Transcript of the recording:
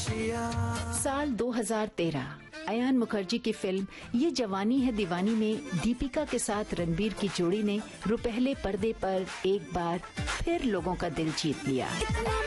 साल 2013 अयान मुखर्जी की फिल्म ये जवानी है दीवानी में दीपिका के साथ रणबीर की जोड़ी ने रुपहले पर्दे पर एक बार फिर लोगों का दिल जीत लिया।